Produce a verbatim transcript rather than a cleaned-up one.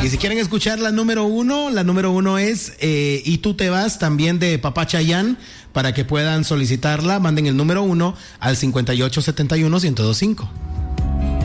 Y si quieren escuchar la número uno, la número uno es eh, Y tú te vas, también de Papá Chayanne, para que puedan solicitarla, manden el número uno al cincuenta y ocho setenta y uno ciento veinticinco.